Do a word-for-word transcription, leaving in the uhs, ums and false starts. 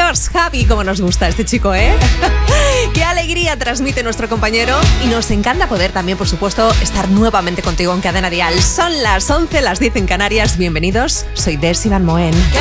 Dios, Javi, cómo nos gusta este chico, ¿eh? Qué alegría transmite nuestro compañero y nos encanta poder también, por supuesto, estar nuevamente contigo en Cadena Dial. Son las once, las diez en Canarias. Bienvenidos, soy Desi Van Moen.